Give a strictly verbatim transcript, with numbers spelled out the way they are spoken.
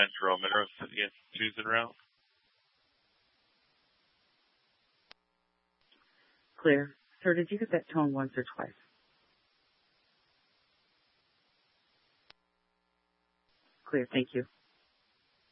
and Jerome Monroe sitting against Susan Round. Clear. Sir, did you get that tone once or twice? Clear. Thank you.